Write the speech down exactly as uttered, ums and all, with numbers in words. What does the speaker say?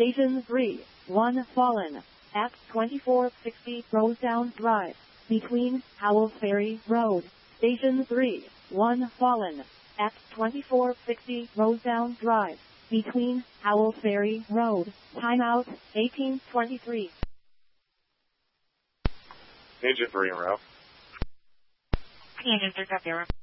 Station three, one fallen, at twenty-four sixty Rosedown Drive, between Howell Ferry Road. Station three, one fallen, at twenty-four sixty Rosedown Drive, between Howell Ferry Road. Timeout, eighteen twenty-three. Engine three en route. Engine three, copy,